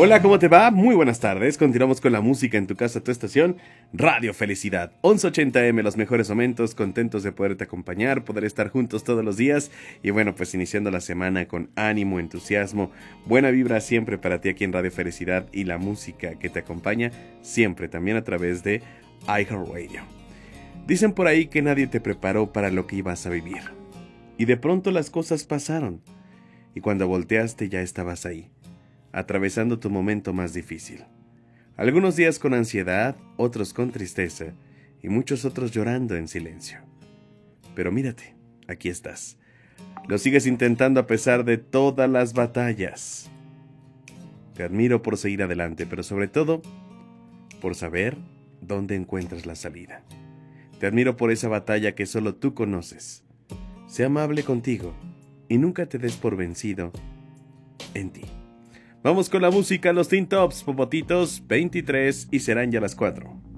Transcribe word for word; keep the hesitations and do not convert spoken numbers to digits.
Hola, ¿cómo te va? Muy buenas tardes. Continuamos con la música en tu casa, tu estación, Radio Felicidad. once ochenta eme, los mejores momentos, contentos de poderte acompañar, poder estar juntos todos los días. Y bueno, pues iniciando la semana con ánimo, entusiasmo, buena vibra siempre para ti aquí en Radio Felicidad y la música que te acompaña siempre también a través de iHeartRadio. Dicen por ahí que nadie te preparó para lo que ibas a vivir. Y de pronto las cosas pasaron. Y cuando volteaste ya estabas ahí, atravesando tu momento más difícil. Algunos días con ansiedad, otros con tristeza, y muchos otros llorando en silencio. Pero mírate, aquí estás. Lo sigues intentando a pesar de todas las batallas. Te admiro por seguir adelante, pero sobre todo, por saber dónde encuentras la salida. Te admiro por esa batalla que solo tú conoces. Sé amable contigo y nunca te des por vencido en ti. Vamos con la música, los Teen Tops, Popotitos, veintitrés y serán ya las cuatro.